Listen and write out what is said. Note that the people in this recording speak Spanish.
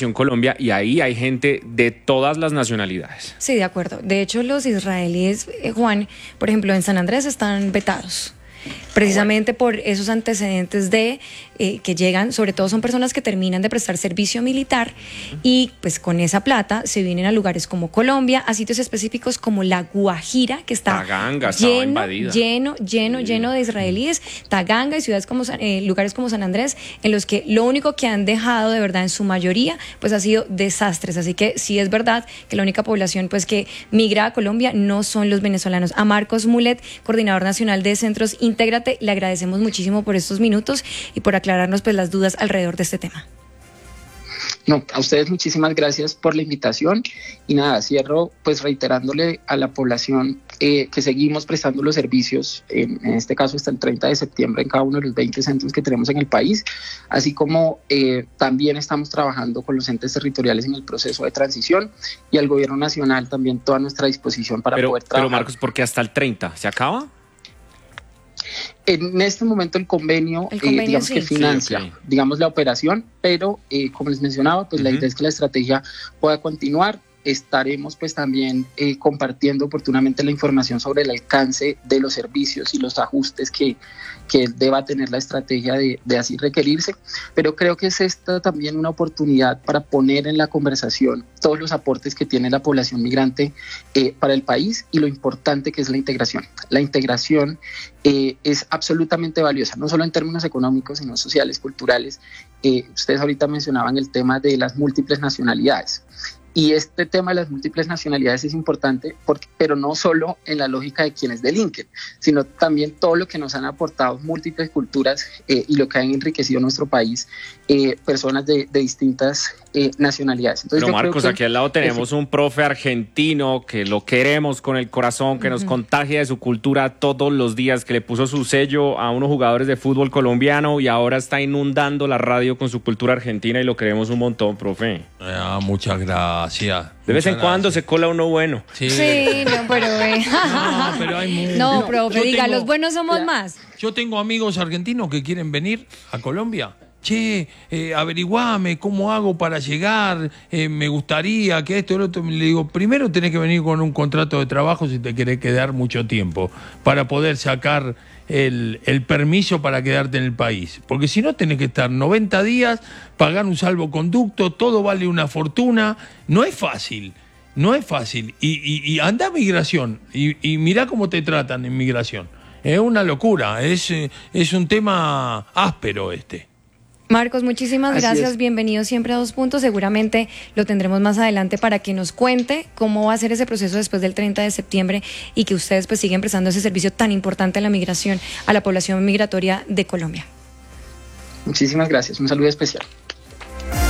Migración Colombia y ahí hay gente de todas las nacionalidades. Sí, de acuerdo. De hecho, los israelíes, Juan, por ejemplo, en San Andrés están vetados. Precisamente por esos antecedentes de que llegan, sobre todo son personas que terminan de prestar servicio militar y pues con esa plata se vienen a lugares como Colombia, a sitios específicos como La Guajira, que está Taganga lleno de israelíes, Taganga y ciudades como lugares como San Andrés, en los que lo único que han dejado de verdad en su mayoría pues ha sido desastres. Así que sí es verdad que la única población pues que migra a Colombia no son los venezolanos. A Marcos Mulet, coordinador nacional de Centros Intégrate, le agradecemos muchísimo por estos minutos y por aclararnos pues las dudas alrededor de este tema. No, a ustedes muchísimas gracias por la invitación y nada, cierro pues reiterándole a la población que seguimos prestando los servicios, en este caso hasta el 30 de septiembre en cada uno de los 20 centros que tenemos en el país, así como también estamos trabajando con los entes territoriales en el proceso de transición y al gobierno nacional también toda nuestra disposición para poder trabajar. Pero Marcos, ¿por qué hasta el 30? ¿Se acaba? En este momento el convenio digamos sí, que financia, sí, okay, digamos la operación, pero como les mencionaba, pues la idea es que la estrategia pueda continuar. Estaremos pues también compartiendo oportunamente la información sobre el alcance de los servicios y los ajustes que deba tener la estrategia de así requerirse, pero creo que es esta también una oportunidad para poner en la conversación todos los aportes que tiene la población migrante para el país y lo importante que es la integración. La integración es absolutamente valiosa, no solo en términos económicos, sino sociales, culturales. Ustedes ahorita mencionaban el tema de las múltiples nacionalidades. Y este tema de las múltiples nacionalidades es importante, pero no solo en la lógica de quienes delinquen, sino también todo lo que nos han aportado múltiples culturas y lo que han enriquecido nuestro país, personas de distintas nacionalidades. Entonces, pero Marcos, aquí al lado tenemos un profe argentino que lo queremos con el corazón, que nos contagia de su cultura todos los días, que le puso su sello a unos jugadores de fútbol colombiano y ahora está inundando la radio con su cultura argentina y lo queremos un montón, profe. Muchas gracias. De vez en cuando se cola uno bueno. Sí, no, pero hay mucho. No, profe, diga, los buenos somos más. Yo tengo amigos argentinos que quieren venir a Colombia. Che, averiguame cómo hago para llegar, me gustaría que esto y lo otro. Le digo, primero tenés que venir con un contrato de trabajo si te querés quedar mucho tiempo, para poder sacar el permiso para quedarte en el país. Porque si no tenés que estar 90 días, pagar un salvoconducto, todo vale una fortuna. No es fácil, no es fácil. Y anda a migración y mirá cómo te tratan en migración. Es una locura, es un tema áspero este. Marcos, muchísimas gracias, bienvenido siempre a Dos Puntos, seguramente lo tendremos más adelante para que nos cuente cómo va a ser ese proceso después del 30 de septiembre y que ustedes pues siguen prestando ese servicio tan importante a la migración, a la población migratoria de Colombia. Muchísimas gracias, un saludo especial.